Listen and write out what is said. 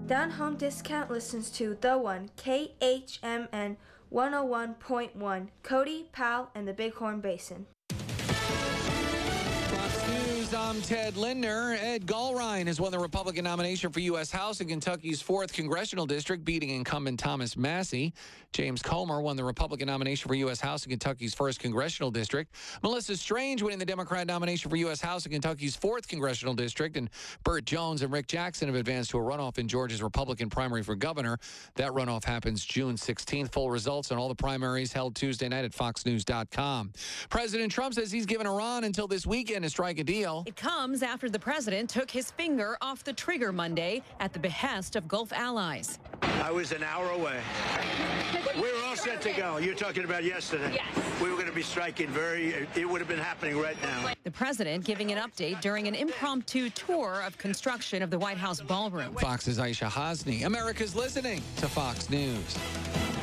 Down Home Discount listens to The One, KHMN 101.1, Cody, Powell, and the Bighorn Basin. Fox News, I'm Ted Lindner. Ed Gallrein has won the Republican nomination for U.S. House in Kentucky's 4th Congressional District, beating incumbent Thomas Massie. James Comer won the Republican nomination for U.S. House in Kentucky's 1st Congressional District. Melissa Strange winning the Democrat nomination for U.S. House in Kentucky's 4th Congressional District. And Burt Jones and Rick Jackson have advanced to a runoff in Georgia's Republican primary for governor. That runoff happens June 16th. Full results on all the primaries held Tuesday night at foxnews.com. President Trump says he's given Iran until this weekend to strike a deal. It comes after the president took his finger off the trigger Monday at the behest of Gulf allies. I was an hour away. We were all set to go. You're talking about yesterday. Yes. We were going to be striking it would have been happening right now. The president giving an update during an impromptu tour of construction of the White House ballroom. Fox's Aisha Hasni. America's listening to Fox News.